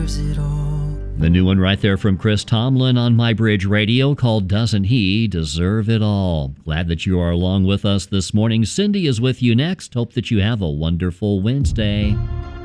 deserves it all. The new one right there from Chris Tomlin on MyBridge Radio called Doesn't He Deserve It All? Glad that you are along with us this morning. Cindy is with you next. Hope that you have a wonderful Wednesday.